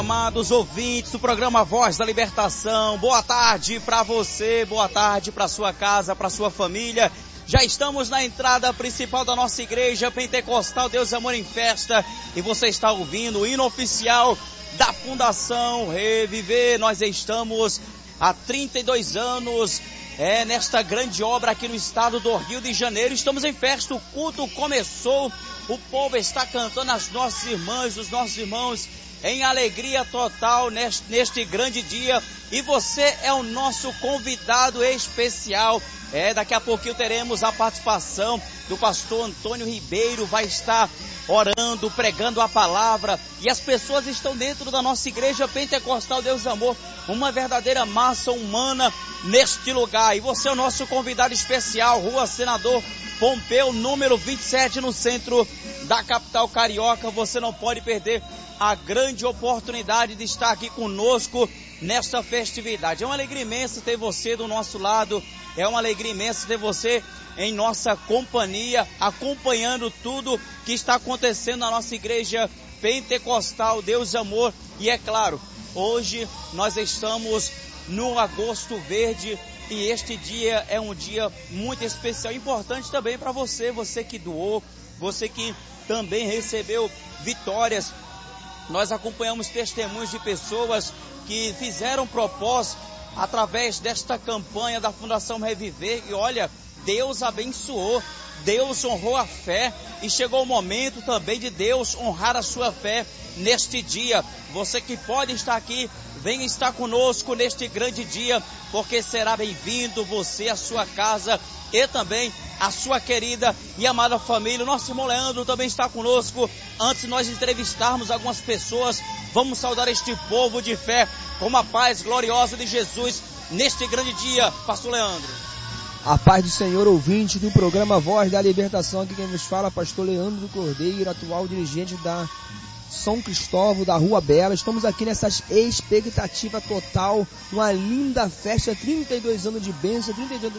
Amados ouvintes do programa Voz da Libertação, boa tarde para você, boa tarde para sua casa, para sua família. Já estamos na entrada principal da nossa igreja Pentecostal Deus e Amor em Festa e você está ouvindo o hino oficial da Fundação Reviver. Nós estamos há 32 anos nesta grande obra aqui no estado do Rio de Janeiro. Estamos em festa, o culto começou, o povo está cantando, as nossas irmãs, os nossos irmãos em alegria total neste grande dia, e você é o nosso convidado especial. Daqui a pouquinho teremos a participação do pastor Antônio Ribeiro, vai estar orando, pregando a palavra, e as pessoas estão dentro da nossa igreja Pentecostal Deus e Amor, uma verdadeira massa humana neste lugar, e você é o nosso convidado especial, Rua Senador Pompeu, número 27, no centro da capital carioca. Você não pode perder a grande oportunidade de estar aqui conosco nesta festividade. É uma alegria imensa ter você do nosso lado, é uma alegria imensa ter você em nossa companhia, acompanhando tudo que está acontecendo na nossa igreja Pentecostal Deus e Amor. E é claro, hoje nós estamos no Agosto Verde, e este dia é um dia muito especial, importante também para você, você que doou, você que também recebeu vitórias. Nós acompanhamos testemunhos de pessoas que fizeram propósito através desta campanha da Fundação Reviver, e olha, Deus abençoou, Deus honrou a fé, e chegou o momento também de Deus honrar a sua fé neste dia. Você que pode estar aqui, venha estar conosco neste grande dia, porque será bem-vindo você, a sua casa e também a sua querida e amada família. O nosso irmão Leandro também está conosco. Antes de nós entrevistarmos algumas pessoas, vamos saudar este povo de fé com a paz gloriosa de Jesus neste grande dia. Pastor Leandro. A paz do Senhor, ouvinte do programa Voz da Libertação. Aqui quem nos fala, pastor Leandro Cordeiro, atual dirigente da São Cristóvão, da Rua Bela. Estamos aqui nessa expectativa total, uma linda festa, 32 anos de bênção,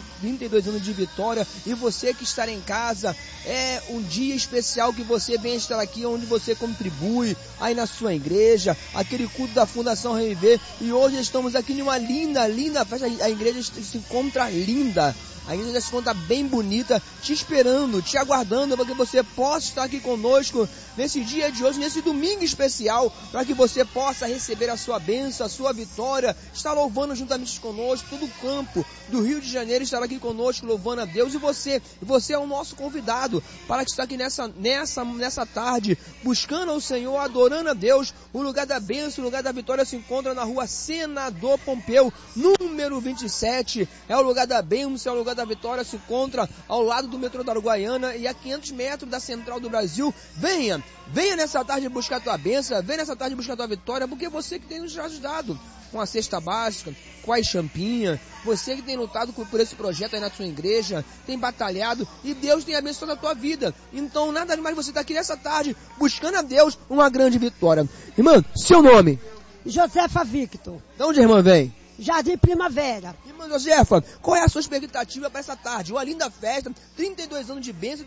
32 anos de vitória. E você que está em casa, é um dia especial que você vem estar aqui, onde você contribui aí na sua igreja, aquele culto da Fundação Reviver. E hoje estamos aqui numa linda festa. A igreja se encontra linda. A igreja se encontra bem bonita, te esperando, te aguardando, para que você possa estar aqui conosco nesse dia de hoje, nesse domingo especial, para que você possa receber a sua bênção, a sua vitória, estar louvando juntamente conosco. Todo o campo do Rio de Janeiro estará aqui conosco, louvando a Deus. E você é o nosso convidado para que está aqui nessa tarde, buscando ao Senhor, adorando a Deus. O lugar da bênção, o lugar da vitória se encontra na Rua Senador Pompeu, número 27, é o lugar da bênção, é o lugar da vitória, se encontra ao lado do metrô da Uruguaiana e a 500 metros da Central do Brasil. Venha nessa tarde buscar a tua bênção, venha nessa tarde buscar a tua vitória, porque você que tem nos ajudado com a cesta básica, com a champinha, você que tem lutado por esse projeto aí na sua igreja, tem batalhado, e Deus tem abençoado a tua vida. Então nada mais você estar aqui nessa tarde buscando a Deus uma grande vitória. Irmã, seu nome? Josefa Victor. De onde a irmã vem? Jardim Primavera. Irmã Josefa, qual é a sua expectativa para essa tarde? Uma linda festa, 32 anos de bênção,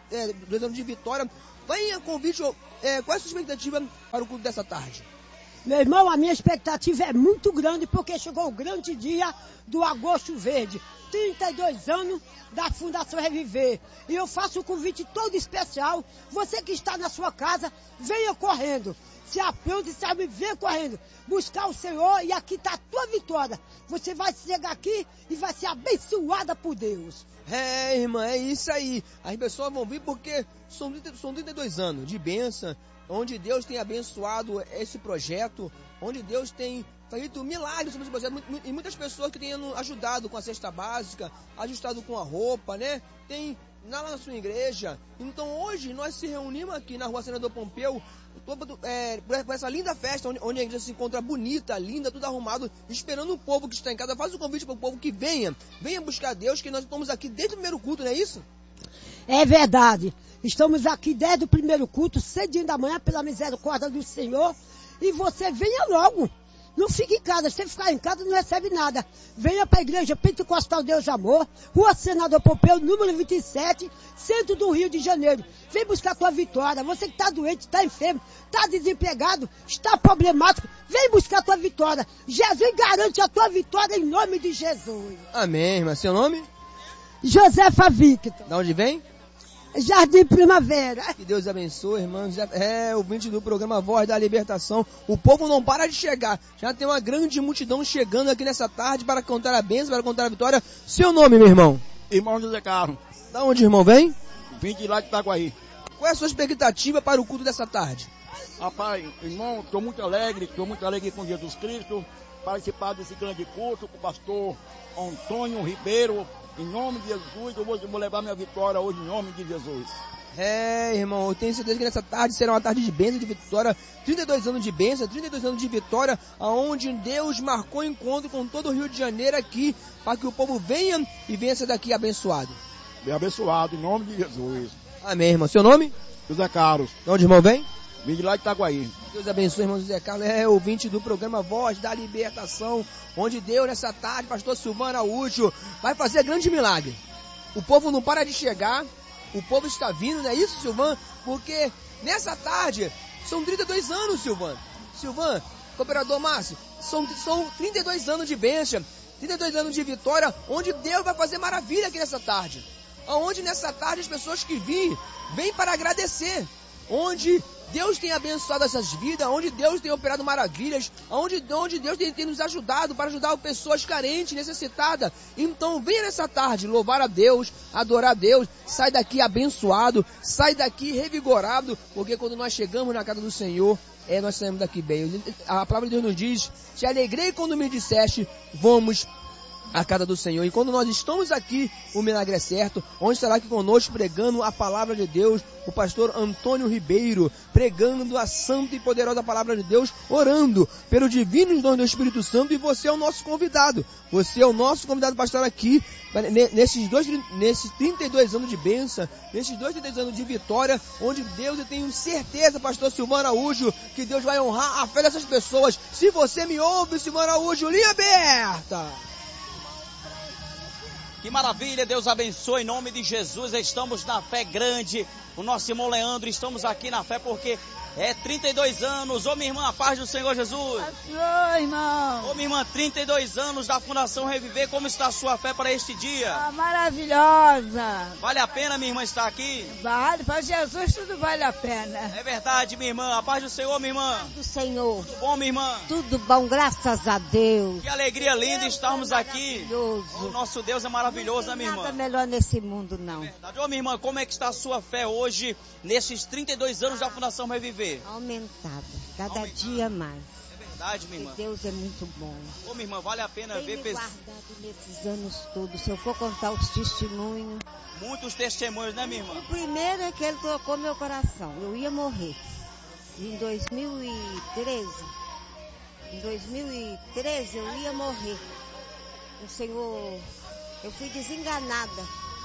32 anos de vitória. Venha convite, qual é a sua expectativa para o culto dessa tarde? Meu irmão, a minha expectativa é muito grande, porque chegou o grande dia do Agosto Verde. 32 anos da Fundação Reviver. E eu faço um convite todo especial. Você que está na sua casa, venha correndo. Se apronte, sabe, venha correndo. Buscar o Senhor, e aqui está a tua vitória. Você vai chegar aqui e vai ser abençoada por Deus. Irmã, é isso aí. As pessoas vão vir porque são 32 anos de bênção, onde Deus tem abençoado esse projeto, onde Deus tem feito milagres sobre esse projeto, e muitas pessoas que têm ajudado com a cesta básica, ajudado com a roupa, né? Tem lá na sua igreja. Então hoje nós se reunimos aqui na Rua Senador Pompeu, por essa linda festa, onde a igreja se encontra bonita, linda, tudo arrumado, esperando o povo que está em casa. Faz um convite para o povo que venha buscar Deus, que nós estamos aqui desde o primeiro culto, não é isso? É verdade. Estamos aqui desde o primeiro culto, cedinho da manhã, pela misericórdia do Senhor. E você venha logo. Não fique em casa. Se ficar em casa, não recebe nada. Venha para a Igreja Pentecostal Deus Amor, Rua Senador Pompeu, número 27, centro do Rio de Janeiro. Vem buscar a tua vitória. Você que está doente, está enfermo, está desempregado, está problemático, vem buscar a tua vitória. Jesus garante a tua vitória em nome de Jesus. Amém, irmã. Seu nome? Josefa Victor. De onde vem? Jardim Primavera. Que Deus abençoe, irmãos. Ouvinte do programa Voz da Libertação. O povo não para de chegar. Já tem uma grande multidão chegando aqui nessa tarde para contar a bênção, para contar a vitória. Seu nome, meu irmão? Irmão José Carlos. Da onde, irmão, vem? Vim de lá de Itaguaí. Qual é a sua expectativa para o culto dessa tarde? Rapaz, irmão, estou muito alegre com Jesus Cristo. Participar desse grande culto com o pastor Antônio Ribeiro. Em nome de Jesus, eu vou levar minha vitória hoje em nome de Jesus. Irmão, eu tenho certeza que nessa tarde será uma tarde de bênção, de vitória. 32 anos de bênção, 32 anos de vitória, aonde Deus marcou encontro com todo o Rio de Janeiro aqui, para que o povo venha e venha ser daqui abençoado. Bem abençoado, em nome de Jesus. Amém, irmão. Seu nome? José Carlos. De onde, irmão, vem? Vim de lá de Itaguaí. Deus abençoe, irmão José Carlos. Ouvinte do programa Voz da Libertação, onde Deus nessa tarde, pastor Silvano Araújo, vai fazer grande milagre. O povo não para de chegar, o povo está vindo, não é isso, Silvano? Porque nessa tarde, são 32 anos, Silvano. Silvano, cooperador Márcio, são 32 anos de bênção, 32 anos de vitória, onde Deus vai fazer maravilha aqui nessa tarde. Onde nessa tarde as pessoas que vêm para agradecer. Onde Deus tem abençoado essas vidas, onde Deus tem operado maravilhas, onde Deus tem nos ajudado para ajudar pessoas carentes, necessitadas. Então venha nessa tarde louvar a Deus, adorar a Deus, sai daqui abençoado, sai daqui revigorado, porque quando nós chegamos na casa do Senhor, nós saímos daqui bem. A palavra de Deus nos diz: te alegrei quando me disseste, vamos a casa do Senhor. E quando nós estamos aqui, o milagre é certo. Onde estará aqui conosco pregando a palavra de Deus? O pastor Antônio Ribeiro, pregando a santa e poderosa palavra de Deus, orando pelo divino dom do Espírito Santo. E você é o nosso convidado. Você é o nosso convidado para estar aqui nesses 32 anos de bênção, nesses 32 anos de vitória, onde Deus, eu tenho certeza, pastor Silvano Araújo, que Deus vai honrar a fé dessas pessoas. Se você me ouve, Silvano Araújo, linha aberta. Que maravilha, Deus abençoe, em nome de Jesus. Estamos na fé grande. O nosso irmão Leandro, estamos aqui na fé porque 32 anos. Ô, minha irmã, a paz do Senhor Jesus. Oi, irmão. Ô, minha irmã, 32 anos da Fundação Reviver. Como está a sua fé para este dia? Maravilhosa. Vale a pena, minha irmã, estar aqui? Vale, para Jesus tudo vale a pena. É verdade, minha irmã. A paz do Senhor, minha irmã. Do Senhor. Tudo bom, minha irmã? Tudo bom, graças a Deus. Que alegria linda estarmos aqui. Maravilhoso. O nosso Deus é maravilhoso, né, minha irmã? Nada melhor nesse mundo, não. É verdade. Ô, minha irmã, como é que está a sua fé hoje, nesses 32 anos da Fundação Reviver? Aumentada, cada dia mais. É verdade, minha irmã. Deus é muito bom. Ô, minha irmã, vale a pena Tem ver me pessoas. guardado nesses anos todos. Se eu for contar os testemunhos. Muitos testemunhos, né, minha irmã? O primeiro é que ele tocou meu coração. Eu ia morrer. Em 2013 eu ia morrer. O Senhor, eu fui desenganada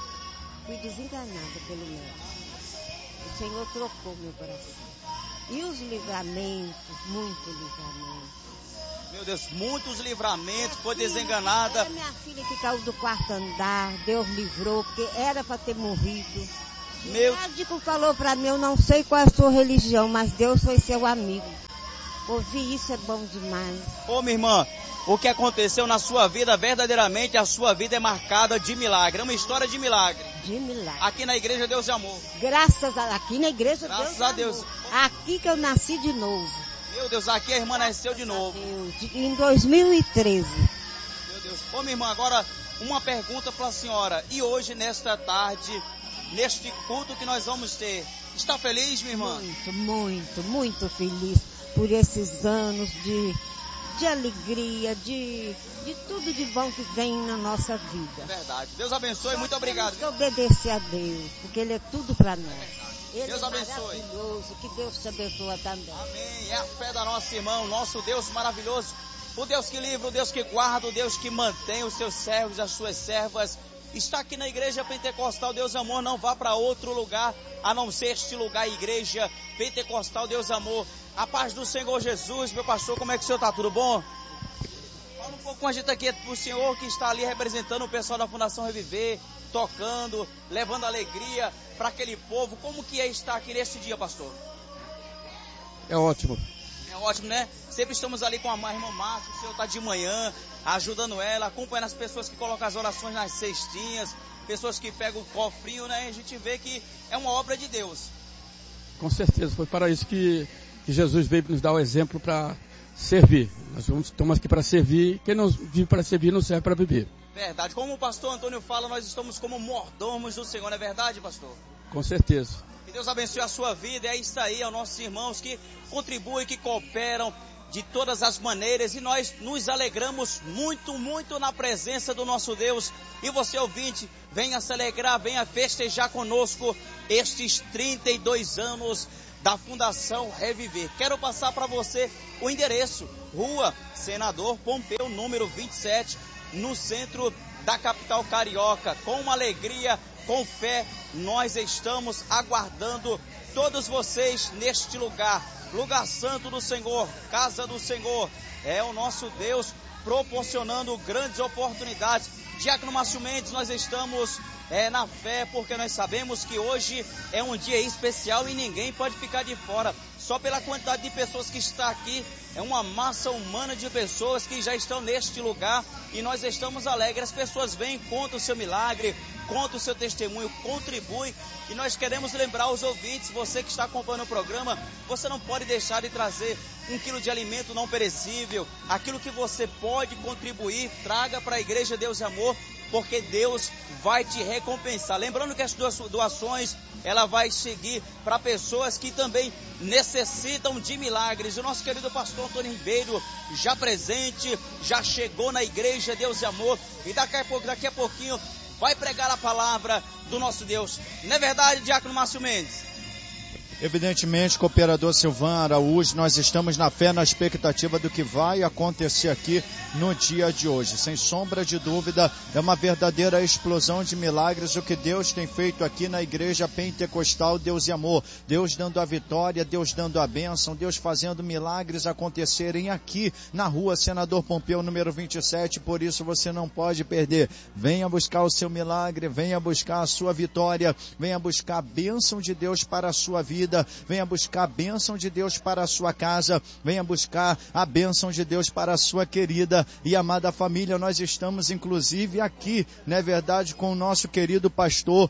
pelo médico. O Senhor trocou meu coração. E os livramentos, muitos livramentos. Meu Deus, muitos livramentos, foi desenganada. É minha filha que caiu do quarto andar, Deus livrou, porque era para ter morrido. O médico falou para mim, eu não sei qual é a sua religião, mas Deus foi seu amigo. Ouvir isso é bom demais. Ô, minha irmã, o que aconteceu na sua vida, verdadeiramente a sua vida é marcada de milagre. É uma história de milagre. De milagre. Aqui na Igreja Deus de Amor. Aqui na Igreja Graças Deus a Deus. Amor. Aqui que eu nasci de novo. Meu Deus, aqui a irmã nasceu de novo. Em 2013. Meu Deus. Ô, minha irmã, agora uma pergunta para a senhora. E hoje, nesta tarde, neste culto que nós vamos ter, está feliz, minha irmã? Muito feliz por esses anos de alegria, de tudo de bom que vem na nossa vida. É verdade. Deus abençoe, muito obrigado. Temos que obedecer a Deus, porque Ele é tudo para nós. Ele Deus é abençoe. maravilhoso, que Deus te abençoe também. Amém. É a fé da nossa irmã, o nosso Deus maravilhoso. O Deus que livra, o Deus que guarda, o Deus que mantém os seus servos, as suas servas. Está aqui na Igreja Pentecostal Deus Amor, não vá para outro lugar, a não ser este lugar, Igreja Pentecostal Deus Amor. A paz do Senhor Jesus, meu pastor, como é que o senhor está? Tudo bom? Fala um pouco com a gente aqui, o senhor que está ali representando o pessoal da Fundação Reviver, tocando, levando alegria para aquele povo. Como que é estar aqui nesse dia, pastor? É ótimo. É ótimo, né? Sempre estamos ali com a irmã Márcia, o senhor está de manhã, ajudando ela, acompanhando as pessoas que colocam as orações nas cestinhas, pessoas que pegam o cofrinho, né? A gente vê que é uma obra de Deus. Com certeza, foi para isso que Jesus veio nos dar o exemplo para servir. Nós estamos aqui para servir, quem não vive para servir não serve para viver. Verdade, como o pastor Antônio fala, nós estamos como mordomos do Senhor, não é verdade, pastor? Com certeza. Que Deus abençoe a sua vida, é isso aí, aos nossos irmãos que contribuem, que cooperam de todas as maneiras, e nós nos alegramos muito, muito na presença do nosso Deus. E você, ouvinte, venha se alegrar, venha festejar conosco estes 32 anos da Fundação Reviver. Quero passar para você o endereço: Rua Senador Pompeu, número 27, no centro da capital carioca. Com uma alegria, com fé, nós estamos aguardando todos vocês neste lugar. Lugar santo do Senhor, casa do Senhor, é o nosso Deus proporcionando grandes oportunidades. Diácono Márcio Mendes, nós estamos na fé, porque nós sabemos que hoje é um dia especial e ninguém pode ficar de fora. Só pela quantidade de pessoas que está aqui, é uma massa humana de pessoas que já estão neste lugar e nós estamos alegres. As pessoas vêm, contam o seu milagre, contam o seu testemunho, contribuem, e nós queremos lembrar os ouvintes, você que está acompanhando o programa, você não pode deixar de trazer 1 quilo de alimento não perecível. Aquilo que você pode contribuir, traga para a Igreja Deus e Amor, porque Deus vai te recompensar. Lembrando que as doações, ela vai seguir para pessoas que também necessitam de milagres. O nosso querido pastor Antônio Ribeiro, já presente, já chegou na Igreja Deus e Amor, e daqui a pouquinho vai pregar a palavra do nosso Deus. Não é verdade, Diácono Márcio Mendes? Evidentemente, cooperador Silvan Araújo, nós estamos na fé, na expectativa do que vai acontecer aqui no dia de hoje. Sem sombra de dúvida, é uma verdadeira explosão de milagres o que Deus tem feito aqui na Igreja Pentecostal Deus e Amor. Deus dando a vitória, Deus dando a bênção, Deus fazendo milagres acontecerem aqui na Rua Senador Pompeu, número 27. Por isso você não pode perder. Venha buscar o seu milagre, venha buscar a sua vitória, venha buscar a bênção de Deus para a sua vida. Venha buscar a bênção de Deus para a sua casa, venha buscar a bênção de Deus para a sua querida e amada família. Nós estamos inclusive aqui, não é verdade, com o nosso querido pastor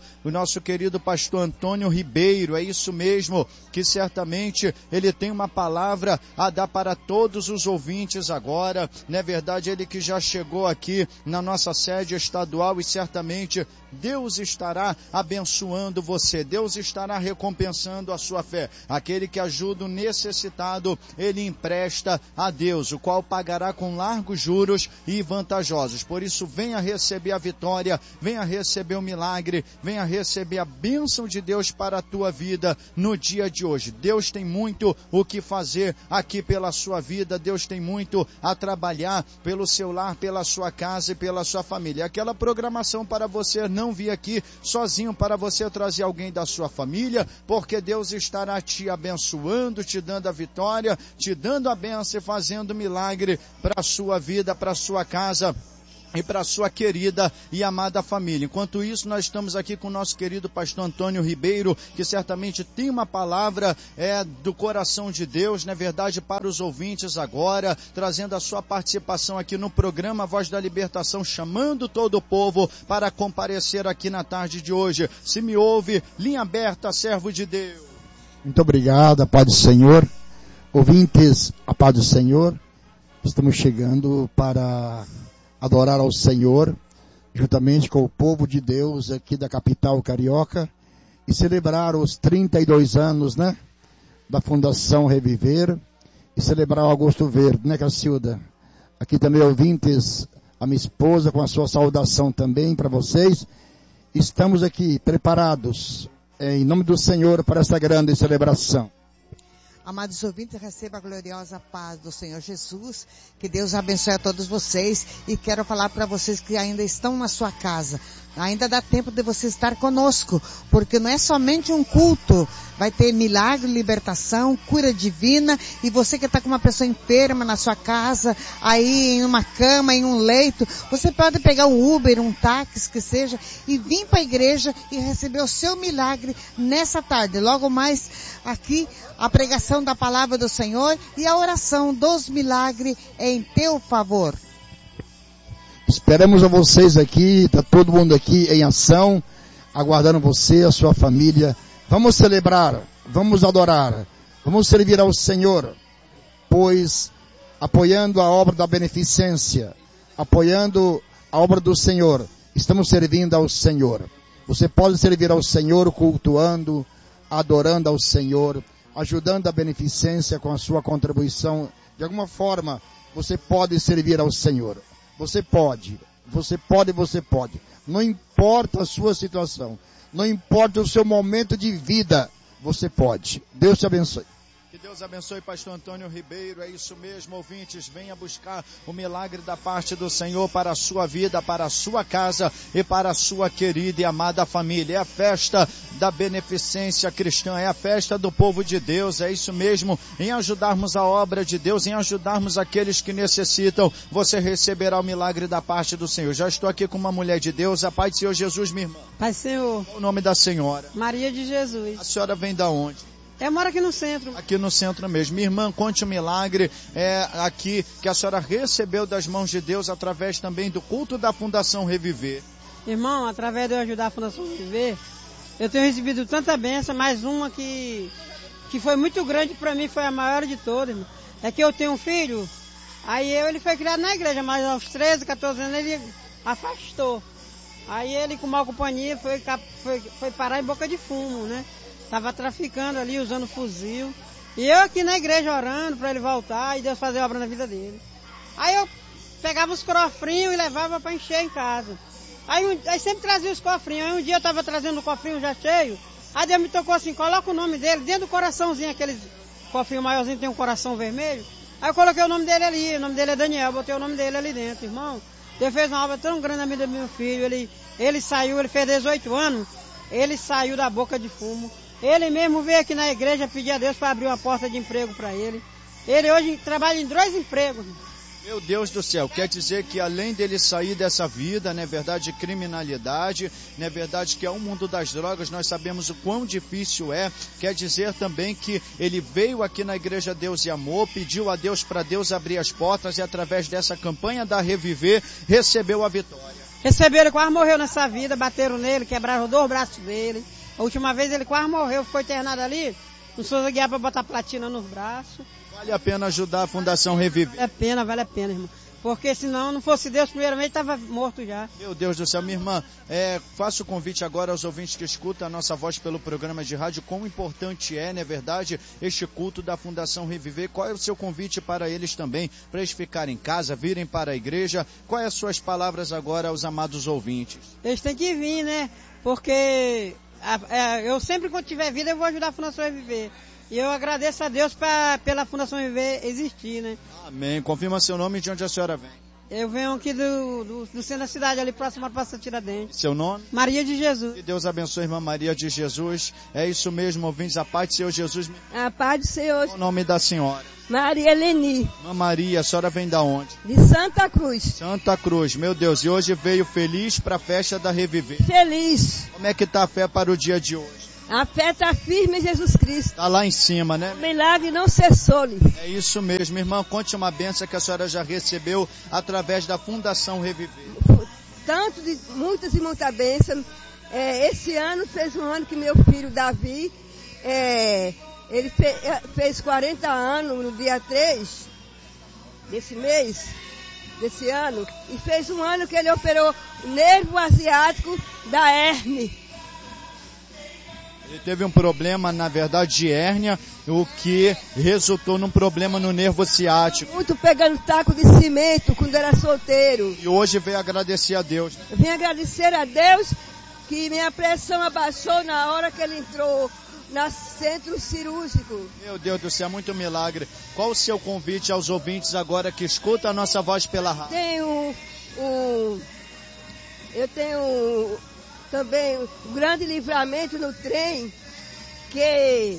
Antônio Ribeiro. É isso mesmo, que certamente ele tem uma palavra a dar para todos os ouvintes agora, não é verdade, ele que já chegou aqui na nossa sede estadual, e certamente Deus estará abençoando você, Deus estará recompensando a sua fé. Aquele que ajuda o necessitado, ele empresta a Deus, o qual pagará com largos juros e vantajosos. Por isso, venha receber a vitória, venha receber o milagre, venha receber a bênção de Deus para a tua vida no dia de hoje. Deus tem muito o que fazer aqui pela sua vida, Deus tem muito a trabalhar pelo seu lar, pela sua casa e pela sua família. Aquela programação para você não vir aqui sozinho, para você trazer alguém da sua família, porque Deus estará te abençoando, te dando a vitória, te dando a bênção e fazendo milagre para a sua vida, para a sua casa e para a sua querida e amada família. Enquanto isso, nós estamos aqui com o nosso querido pastor Antônio Ribeiro, que certamente tem uma palavra do coração de Deus, na verdade, para os ouvintes agora, trazendo a sua participação aqui no programa Voz da Libertação, chamando todo o povo para comparecer aqui na tarde de hoje. Se me ouve, linha aberta, servo de Deus. Muito obrigado, a paz do Senhor. Ouvintes, a paz do Senhor. Estamos chegando para adorar ao Senhor, juntamente com o povo de Deus aqui da capital carioca, e celebrar os 32 anos, né, da Fundação Reviver, e celebrar o Agosto Verde, né, Cacilda? Aqui também, ouvintes, a minha esposa, com a sua saudação também para vocês. Estamos aqui preparados, em nome do Senhor, para essa grande celebração. Amados ouvintes, receba a gloriosa paz do Senhor Jesus, que Deus abençoe a todos vocês, e quero falar para vocês que ainda estão na sua casa, Ainda dá tempo de você estar conosco, porque não é somente um culto, vai ter milagre, libertação, cura divina, e você que está com uma pessoa enferma na sua casa, aí em uma cama, em um leito, você pode pegar um Uber, um táxi, que seja, e vir para a igreja e receber o seu milagre nessa tarde. Logo mais aqui, a pregação da palavra do Senhor e a oração dos milagres em teu favor. Esperamos a vocês aqui, está todo mundo aqui em ação, aguardando você, a sua família. Vamos celebrar, vamos adorar, vamos servir ao Senhor, pois apoiando a obra da beneficência, apoiando a obra do Senhor, estamos servindo ao Senhor. Você pode servir ao Senhor cultuando, adorando ao Senhor, ajudando a beneficência com a sua contribuição. De alguma forma, você pode servir ao Senhor. Você pode. Não importa a sua situação. Não importa o seu momento de vida. Você pode. Deus te abençoe. Que Deus abençoe, pastor Antônio Ribeiro. É isso mesmo, ouvintes. Venha buscar o milagre da parte do Senhor para a sua vida, para a sua casa e para a sua querida e amada família. É a festa da beneficência cristã, é a festa do povo de Deus. É isso mesmo, em ajudarmos a obra de Deus, em ajudarmos aqueles que necessitam, você receberá o milagre da parte do Senhor. Já estou aqui com uma mulher de Deus. A paz do Senhor Jesus, minha irmã. Paz do Senhor. Qual o nome da senhora? Maria de Jesus. A senhora vem da onde? Eu moro aqui no centro. Aqui no centro mesmo. Minha irmã, conte um milagre aqui que a senhora recebeu das mãos de Deus através também do culto da Fundação Reviver. Irmão, através de eu ajudar a Fundação Reviver, eu tenho recebido tanta bênção, mais uma que foi muito grande para mim, foi a maior de todas, irmão. É que eu tenho um filho, aí ele foi criado na igreja, mas aos 13, 14 anos ele afastou. Aí ele, com má companhia, foi parar em Boca de Fumo, né? Tava traficando ali, usando fuzil. E eu aqui na igreja orando para ele voltar e Deus fazer obra na vida dele. Aí eu pegava os cofrinhos e levava para encher em casa. Aí sempre trazia os cofrinhos. Aí um dia eu tava trazendo o cofrinho já cheio. Aí Deus me tocou assim, coloca o nome dele dentro do coraçãozinho, aqueles cofrinho maiorzinho tem um coração vermelho. Aí eu coloquei o nome dele ali, o nome dele é Daniel, botei o nome dele ali dentro, irmão. Deus fez uma obra tão grande na vida do meu filho. Ele saiu, ele fez 18 anos, ele saiu da Boca de Fumo. Ele mesmo veio aqui na igreja pedir a Deus para abrir uma porta de emprego para ele. Ele hoje trabalha em 2 empregos. Meu Deus do céu, quer dizer que além dele sair dessa vida, né, verdade, de criminalidade, né, verdade que é o mundo das drogas, nós sabemos o quão difícil é, quer dizer também que ele veio aqui na Igreja Deus e Amor, pediu a Deus para Deus abrir as portas e através dessa campanha da Reviver, recebeu a vitória. Recebeu, ele quase morreu nessa vida, bateram nele, quebraram 2 braços dele. A última vez ele quase morreu, ficou internado ali, não Souza Guiar para botar platina nos braços. Vale a pena ajudar a Fundação Reviver? Vale a pena, irmão. Porque senão, não fosse Deus, primeiramente estava morto já. Meu Deus do céu, minha irmã, faço o convite agora aos ouvintes que escutam a nossa voz pelo programa de rádio, quão importante é, não é verdade, este culto da Fundação Reviver. Qual é o seu convite para eles também, para eles ficarem em casa, virem para a igreja? Quais as suas palavras agora aos amados ouvintes? Eles têm que vir, né? Porque eu sempre, quando tiver vida, eu vou ajudar a Fundação Reviver. E eu agradeço a Deus pela Fundação Reviver existir, né? Amém. Confirma seu nome e de onde a senhora vem. Eu venho aqui do centro da cidade, ali próximo à Praça Tiradentes. Seu nome? Maria de Jesus. Que Deus abençoe, irmã Maria de Jesus. É isso mesmo, ouvintes, a paz do Senhor Jesus. A paz do Senhor. Qual o nome da senhora? Maria Leni. Irmã Maria, a senhora vem da onde? De Santa Cruz. Santa Cruz, meu Deus. E hoje veio feliz para a festa da Reviver. Feliz. Como é que está a fé para o dia de hoje? A fé está firme em Jesus Cristo. Está lá em cima, né? O milagre não cessou-lhe. É isso mesmo, irmã. Conte uma bênção que a senhora já recebeu através da Fundação Reviver. Tanto de muitas e muitas bênçãos. Esse ano fez um ano que meu filho Davi, ele fez 40 anos no dia 3 desse mês, desse ano. E fez um ano que ele operou o nervo asiático da hérnia. Ele teve um problema, na verdade, de hérnia, o que resultou num problema no nervo ciático. Muito pegando taco de cimento quando era solteiro. E hoje veio agradecer a Deus. Eu vim agradecer a Deus que minha pressão abaixou na hora que ele entrou no centro cirúrgico. Meu Deus do céu, muito milagre. Qual o seu convite aos ouvintes agora que escutam a nossa voz pela rádio? Tem eu tenho também um grande livramento no trem, que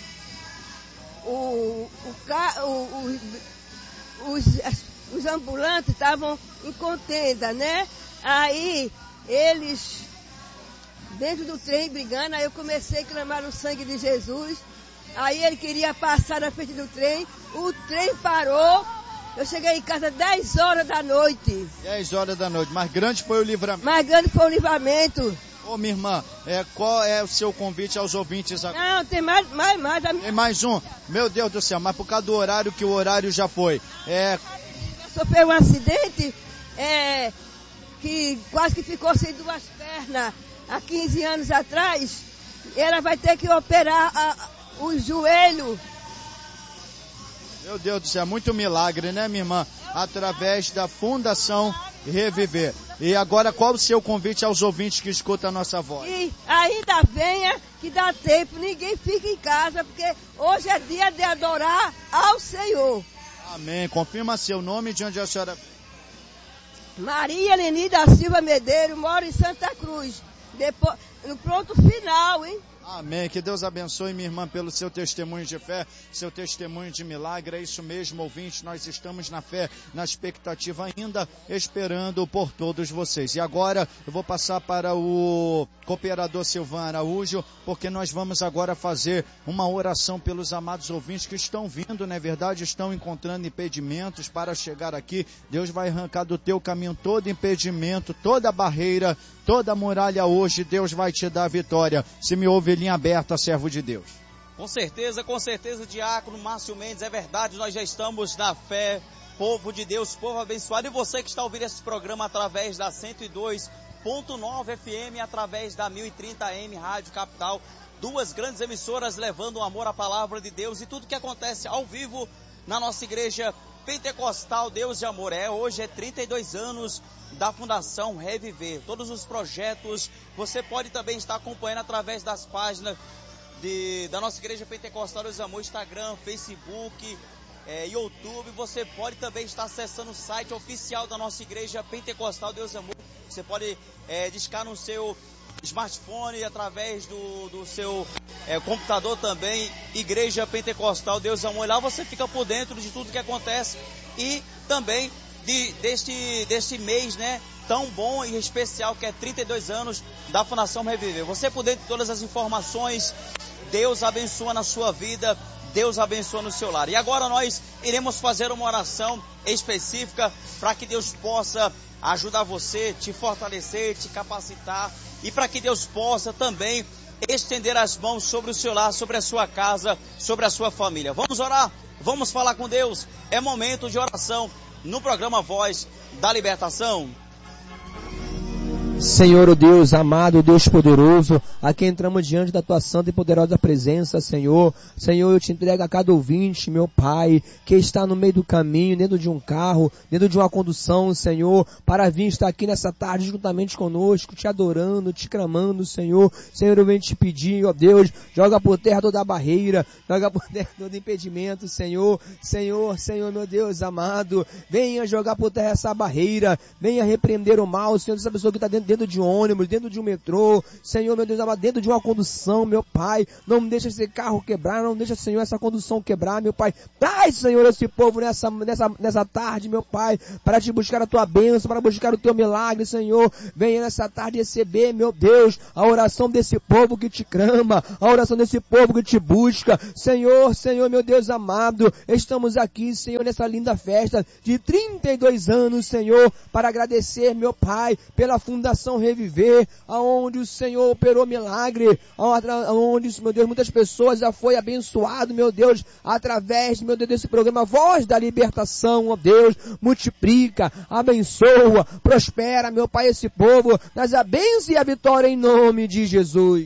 os ambulantes estavam em contenda, né? Aí eles, dentro do trem, brigando, aí eu comecei a clamar o sangue de Jesus. Aí ele queria passar na frente do trem, o trem parou. Eu cheguei em casa 10 horas da noite. 10 horas da noite, mais grande foi o livramento. Mais grande foi o livramento. Ô, minha irmã, qual é o seu convite aos ouvintes agora? Não, tem mais. Tem mais um? Meu Deus do céu, mas por causa do horário, que o horário já foi. Sofreu um acidente, que quase que ficou sem 2 pernas há 15 anos atrás. Ela vai ter que operar o joelho. Meu Deus do céu, é muito milagre, né, minha irmã? Através da Fundação Reviver. E agora, qual o seu convite aos ouvintes que escutam a nossa voz? E ainda venha, que dá tempo, ninguém fica em casa, porque hoje é dia de adorar ao Senhor. Amém. Confirma seu nome, de onde a senhora... Maria Leni da Silva Medeiros, mora em Santa Cruz. Depois, no pronto final, hein? Amém. Que Deus abençoe, minha irmã, pelo seu testemunho de fé, seu testemunho de milagre. É isso mesmo, ouvintes. Nós estamos na fé, na expectativa ainda, esperando por todos vocês. E agora eu vou passar para o cooperador Silvan Araújo, porque nós vamos agora fazer uma oração pelos amados ouvintes que estão vindo, não é verdade? Estão encontrando impedimentos para chegar aqui. Deus vai arrancar do teu caminho todo impedimento, toda barreira, toda muralha hoje. Deus vai te dar vitória. Se me ouve, linha aberta, servo de Deus. Com certeza, Diácono Márcio Mendes, é verdade, nós já estamos na fé, povo de Deus, povo abençoado. E você que está ouvindo esse programa através da 102.9 FM, através da 1030 AM Rádio Capital, 2 grandes emissoras levando o amor à palavra de Deus e tudo que acontece ao vivo na nossa igreja Pentecostal Deus de Amor. Hoje é 32 anos da Fundação Reviver. Todos os projetos você pode também estar acompanhando através das páginas da nossa igreja Pentecostal Deus de Amor, Instagram, Facebook, YouTube. Você pode também estar acessando o site oficial da nossa igreja Pentecostal Deus de Amor. Você pode discar no seu smartphone, através do seu computador também, Igreja Pentecostal Deus de Amor. Lá você fica por dentro de tudo que acontece e também deste mês, né, tão bom e especial, que é 32 anos da Fundação Reviver. Você por dentro de todas as informações. Deus abençoa na sua vida, Deus abençoa no seu lar. E agora nós iremos fazer uma oração específica para que Deus possa ajudar você, te fortalecer, te capacitar, e para que Deus possa também estender as mãos sobre o seu lar, sobre a sua casa, sobre a sua família. Vamos orar? Vamos falar com Deus? É momento de oração no programa Voz da Libertação. Senhor, o Deus amado, Deus poderoso, aqui entramos diante da tua santa e poderosa presença, Senhor. Senhor, eu te entrego a cada ouvinte, meu Pai, que está no meio do caminho, dentro de um carro, dentro de uma condução, Senhor, para vir estar aqui nessa tarde juntamente conosco, te adorando, te clamando, Senhor. Senhor, eu venho te pedir, ó Deus, joga por terra toda a barreira, joga por terra todo impedimento, Senhor. Senhor, meu Deus amado, venha jogar por terra essa barreira, venha repreender o mal, Senhor, dessa pessoa que está dentro de um ônibus, dentro de um metrô, Senhor, meu Deus amado, dentro de uma condução, meu Pai, não deixa esse carro quebrar, não deixa, Senhor, essa condução quebrar, meu Pai. Traz, Senhor, esse povo nessa tarde, meu Pai, para te buscar a tua bênção, para buscar o teu milagre, Senhor. Venha nessa tarde receber, meu Deus, a oração desse povo que te clama, a oração desse povo que te busca, Senhor, meu Deus amado, estamos aqui, Senhor, nessa linda festa de 32 anos, Senhor, para agradecer, meu Pai, pela Fundação Reviver, aonde o Senhor operou milagre, aonde, meu Deus, muitas pessoas já foi abençoado, meu Deus, através, meu Deus, desse programa Voz da Libertação, ó Deus, multiplica, abençoa, prospera, meu Pai, esse povo, nas a bênção e a vitória em nome de Jesus.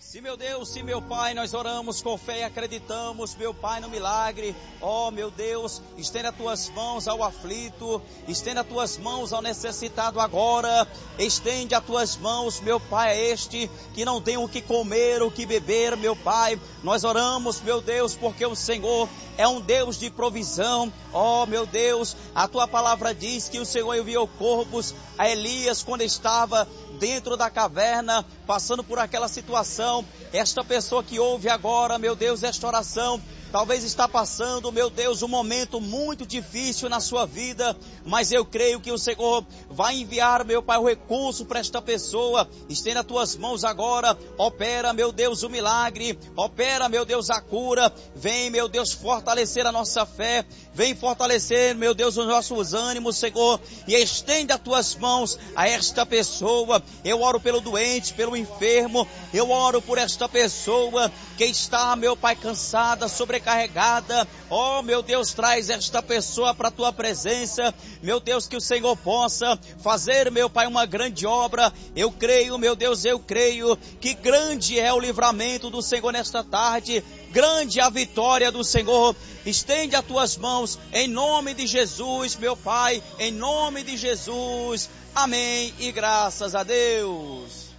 Sim, meu Deus, sim, meu Pai, nós oramos com fé e acreditamos, meu Pai, no milagre. Oh, meu Deus, estenda as tuas mãos ao aflito, estenda as tuas mãos ao necessitado agora, estende as tuas mãos, meu Pai, a este que não tem o que comer, o que beber, meu Pai. Nós oramos, meu Deus, porque o Senhor é um Deus de provisão. Oh, meu Deus, a tua palavra diz que o Senhor enviou corvos a Elias quando estava dentro da caverna, passando por aquela situação. Esta pessoa que ouve agora, meu Deus, esta oração, talvez está passando, meu Deus, um momento muito difícil na sua vida, mas eu creio que o Senhor vai enviar, meu Pai, o recurso para esta pessoa. Estenda as tuas mãos agora, opera, meu Deus, o milagre, opera, meu Deus, a cura. Vem, meu Deus, fortalecer a nossa fé, vem fortalecer, meu Deus, os nossos ânimos, Senhor, e estende as tuas mãos a esta pessoa. Eu oro pelo doente, pelo enfermo, eu oro por esta pessoa que está, meu Pai, cansada, sobrecarregada. Oh, meu Deus, traz esta pessoa para a tua presença, meu Deus, que o Senhor possa fazer, meu Pai, uma grande obra. Eu creio, meu Deus, eu creio que grande é o livramento do Senhor nesta tarde, grande é a vitória do Senhor. Estende as tuas mãos em nome de Jesus, meu Pai, em nome de Jesus. Amém e graças a Deus.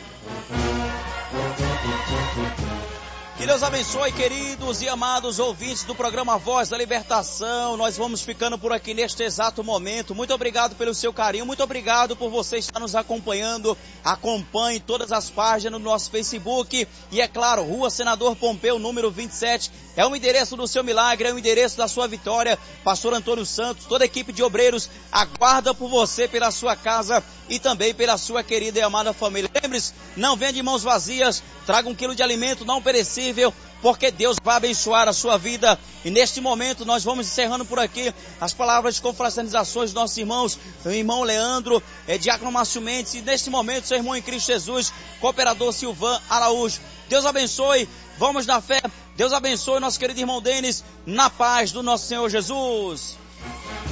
Que Deus abençoe, queridos e amados ouvintes do programa Voz da Libertação. Nós vamos ficando por aqui neste exato momento. Muito obrigado pelo seu carinho, muito obrigado por você estar nos acompanhando. Acompanhe todas as páginas no nosso Facebook. E é claro, Rua Senador Pompeu, número 27. É o endereço do seu milagre, é o endereço da sua vitória. Pastor Antônio Santos, toda a equipe de obreiros aguarda por você, pela sua casa e também pela sua querida e amada família. Lembre-se, não venha de mãos vazias, traga 1 quilo de alimento não perecível, porque Deus vai abençoar a sua vida. E neste momento nós vamos encerrando por aqui as palavras de confraternizações dos nossos irmãos, o irmão Leandro, Diácono Márcio Mendes, e neste momento seu irmão em Cristo Jesus, cooperador Silvan Araújo. Deus abençoe, vamos na fé, Deus abençoe nosso querido irmão Denis, na paz do nosso Senhor Jesus.